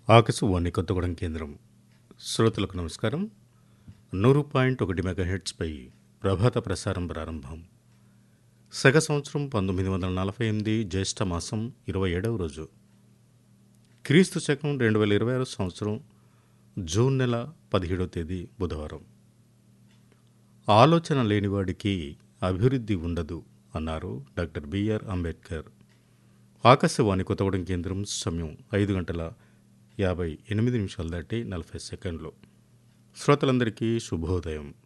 ఆకాశవాణి కొత్తగూడెం కేంద్రం. శ్రోతలకు నమస్కారం. 100.1 మెగాహెర్ట్జ్పై ప్రభాత ప్రసారం ప్రారంభం. శక సంవత్సరం 1948 జ్యేష్ఠ మాసం 27వ రోజు, క్రీస్తు శకం 2026 సంవత్సరం జూన్ నెల 17వ తేదీ బుధవారం. ఆలోచన లేనివాడికి అభివృద్ధి ఉండదు అన్నారు డాక్టర్ బిఆర్ అంబేద్కర్. ఆకాశవాణి కొత్తగూడెం కేంద్రం. సమయం 5:58 దాటి 40 సెకండ్లు. శ్రోతలందరికీ శుభోదయం.